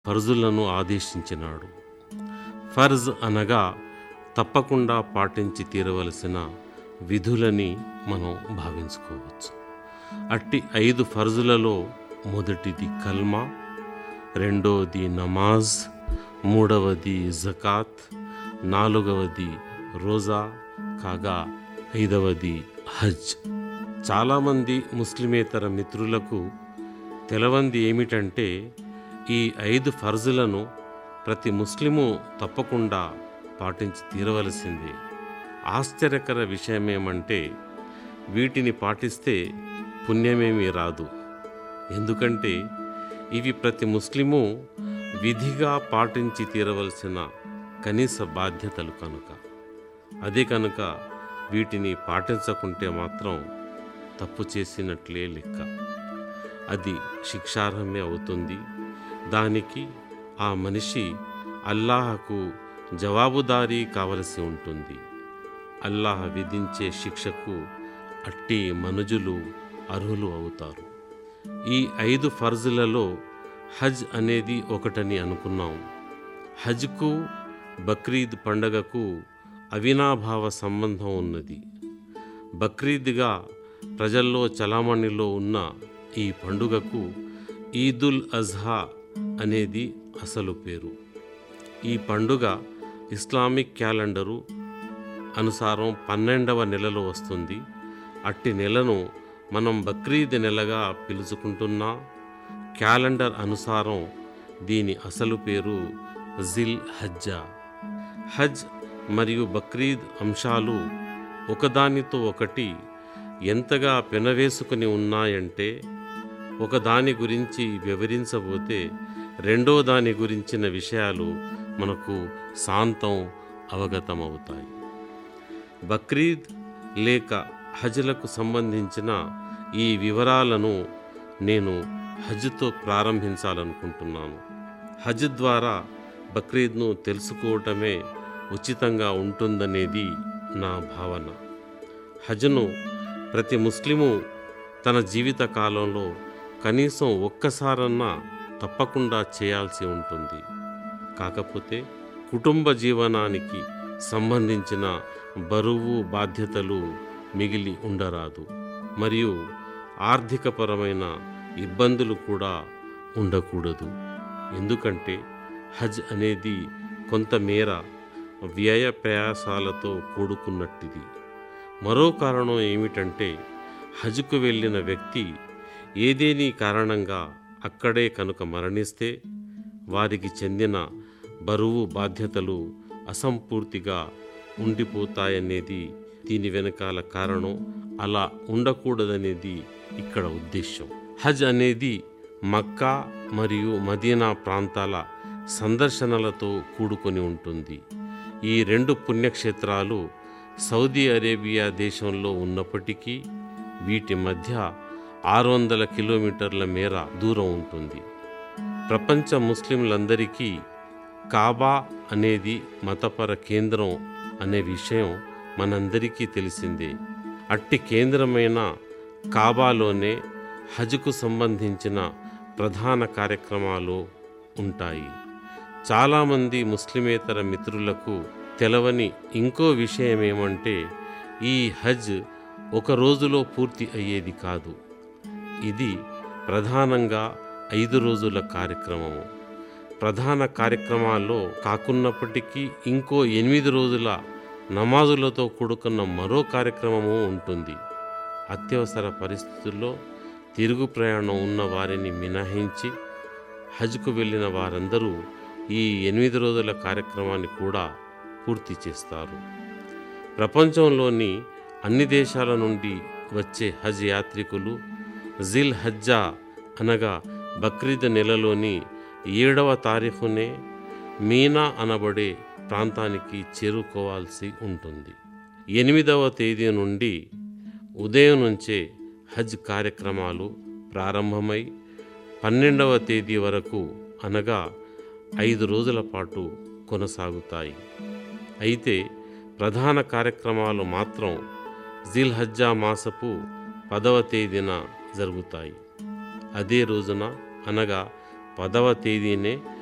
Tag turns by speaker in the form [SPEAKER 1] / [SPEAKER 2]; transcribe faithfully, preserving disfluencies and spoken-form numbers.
[SPEAKER 1] ఫర్జులను ఆదేశించినాడు. ఫర్జ్ అనగా తప్పకుండా పాటించి తీరవలసిన విధులని మనం భావించుకోవచ్చు. అట్టి ఐదు ఫర్జులలో మొదటిది కల్మా, రెండవది నమాజ్, మూడవది జకాత్, నాలుగవది రోజా, కాగా ఐదవది హజ్. చాలామంది ముస్లిమేతర మిత్రులకు తెలవంది ఏమిటంటే, ఈ ఐదు ఫర్జులను ప్రతి ముస్లిము తప్పకుండా పాటించి తీరవలసిందే. ఆశ్చర్యకర విషయమేమంటే, వీటిని పాటిస్తే పుణ్యమేమీ రాదు. ఎందుకంటే ఇవి ప్రతి ముస్లిము విధిగా పాటించి తీరవలసిన కనీస బాధ్యతలు కనుక. అదే కనుక వీటిని పాటించకుంటే మాత్రం తప్పు చేసినట్లే లెక్క. అది శిక్షార్హమే అవుతుంది. దానికి ఆ మనిషి అల్లాహకు జవాబుదారీ కావలసి ఉంటుంది. అల్లాహ్ విధించే శిక్షకు అట్టి మనుజులు అర్హులు అవుతారు. ఈ ఐదు ఫర్జులలో హజ్ అనేది ఒకటని అనుకున్నాం. హజ్కు బక్రీద్ పండగకు అవినాభావ సంబంధం ఉన్నది. బక్రీద్గా ప్రజల్లో చలామణిలో ఉన్న ఈ పండుగకు ఈదుల్ అజ్హా అనేది అసలు పేరు. ఈ పండుగ ఇస్లామిక్ క్యాలెండరు అనుసారం పన్నెండవ నెలలో వస్తుంది. అట్టి నెలను మనం బక్రీద్ నెలగా పిలుచుకుంటున్నా క్యాలెండర్ అనుసారం దీని అసలు పేరు జిల్ హజ్జా. హజ్ మరియు బక్రీద్ అంశాలు ఒకదానితో ఒకటి ఎంతగా పెనవేసుకుని ఉన్నాయంటే, ఒకదాని గురించి వివరించబోతే రెండో దాని గురించిన విషయాలు మనకు శాంతం అవగతమవుతాయి. బక్రీద్ లేక హజ్లకు సంబంధించిన ఈ వివరాలను నేను హజ్తో ప్రారంభించాలనుకుంటున్నాను. హజ్ ద్వారా బక్రీద్ను తెలుసుకోవటమే ఉచితంగా ఉంటుందనేది నా భావన. హజ్ను ప్రతి ముస్లిము తన జీవిత కాలంలో కనీసం ఒక్కసారన్నా తప్పకుండా చేయాల్సి ఉంటుంది. కాకపోతే కుటుంబ జీవనానికి సంబంధించిన బరువు బాధ్యతలు మిగిలి ఉండరాదు, మరియు ఆర్థికపరమైన ఇబ్బందులు కూడా ఉండకూడదు. ఎందుకంటే హజ్ అనేది కొంతమేర వ్యయ ప్రయాసాలతో కూడుకున్నట్టిది. మరో కారణం ఏమిటంటే, హజ్కు వెళ్ళిన వ్యక్తి ఏదేని కారణంగా అక్కడే కనుక మరణిస్తే వారికి చెందిన బరువు బాధ్యతలు అసంపూర్తిగా ఉండిపోతాయనేది దీని వెనకాల కారణం. అలా ఉండకూడదనేది ఇక్కడ ఉద్దేశం. హజ్ అనేది మక్కా మరియు మదీనా ప్రాంతాల సందర్శనలతో కూడుకొని ఉంటుంది. ఈ రెండు పుణ్యక్షేత్రాలు సౌదీ అరేబియా దేశంలో ఉన్నప్పటికీ వీటి మధ్య ఆరు వందల కిలోమీటర్ల మేర దూరం ఉంటుంది. ప్రపంచ ముస్లింలందరికీ కాబా అనేది మతపర కేంద్రం అనే విషయం మనందరికీ తెలిసిందే. అట్టి కేంద్రమైన కాబాలోనే హజ్కు సంబంధించిన ప్రధాన కార్యక్రమాలు ఉంటాయి. చాలామంది ముస్లిమేతర మిత్రులకు తెలవని ఇంకో విషయం ఏమంటే, ఈ హజ్ ఒక రోజులో పూర్తి అయ్యేది కాదు. ఇది ప్రధానంగా ఐదు రోజుల కార్యక్రమము. ప్రధాన కార్యక్రమాల్లో కాకున్నప్పటికీ ఇంకో ఎనిమిది రోజుల నమాజులతో కూడుకున్న మరో కార్యక్రమము ఉంటుంది. అత్యవసర పరిస్థితుల్లో తిరుగు ప్రయాణం ఉన్న వారిని మినహాయించి హజ్కు వెళ్ళిన వారందరూ ఈ ఎనిమిది రోజుల కార్యక్రమాన్ని కూడా పూర్తి చేస్తారు. ప్రపంచంలోని అన్ని దేశాల నుండి వచ్చే హజ్ యాత్రికులు జిల్ హజ్జా అనగా బక్రీద్ నెలలోని ఏడవ తారీఖునే మీనా అనబడే ప్రాంతానికి చేరుకోవాల్సి ఉంటుంది. ఎనిమిదవ తేదీ నుండి ఉదయం నుంచే హజ్ కార్యక్రమాలు ప్రారంభమై పన్నెండవ తేదీ వరకు అనగా ఐదు రోజుల పాటు కొనసాగుతాయి. అయితే ప్రధాన కార్యక్రమాలు మాత్రం జిల్ హజ్జా మాసపు పదవ తేదీన జరుగుతాయి. అదే రోజున అనగా పదవ తేదీనే